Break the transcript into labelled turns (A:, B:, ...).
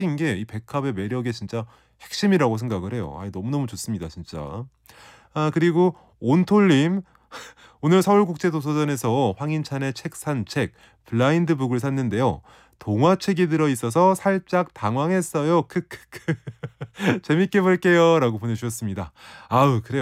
A: 게 이 백합의 매력의 진짜 핵심이라고 생각을 해요. 너무너무 좋습니다 진짜. 그리고 온톨님 오늘 서울국제도서관에서 황인찬의 책 산 책 블라인드북을 샀는데요. 동화책이 들어있어서 살짝 당황했어요. 크크크. 재밌게 볼게요 라고 보내주셨습니다. 그래요.